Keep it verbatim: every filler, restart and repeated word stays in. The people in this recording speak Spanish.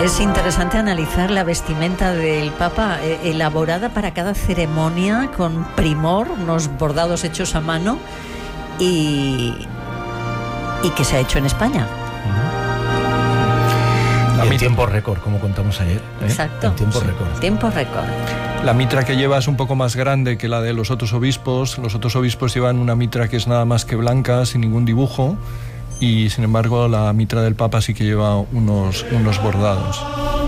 Es interesante analizar la vestimenta del Papa, eh, elaborada para cada ceremonia con primor, unos bordados hechos a mano y, y que se ha hecho en España. La en tiempo récord, como contamos ayer. ¿eh? Exacto. En tiempo sí. récord. Tiempo récord. La mitra que lleva es un poco más grande que la de los otros obispos. Los otros obispos llevan una mitra que es nada más que blanca, sin ningún dibujo. Y sin embargo la mitra del Papa sí que lleva unos, unos bordados.